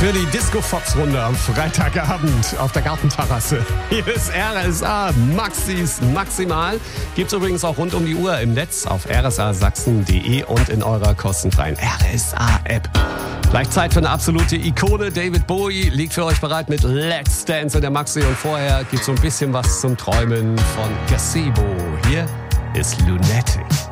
für die Disco-Fox-Runde am Freitagabend auf der Gartenterrasse. Hier ist RSA Maxis Maximal. Gibt's übrigens auch rund um die Uhr im Netz auf rsasachsen.de und in eurer kostenfreien RSA-App. Gleich Zeit für eine absolute Ikone. David Bowie liegt für euch bereit mit Let's Dance in der Maxi. Und vorher gibt's so ein bisschen was zum Träumen von Gazebo. Hier ist Lunatic.